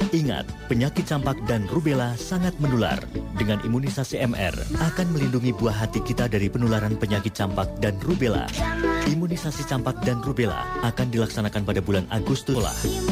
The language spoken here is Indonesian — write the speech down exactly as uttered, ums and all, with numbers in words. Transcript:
Ingat, penyakit campak dan rubella sangat menular. Dengan imunisasi M R akan melindungi buah hati kita dari penularan penyakit campak dan rubella. Imunisasi campak dan rubella akan dilaksanakan pada bulan Agustus.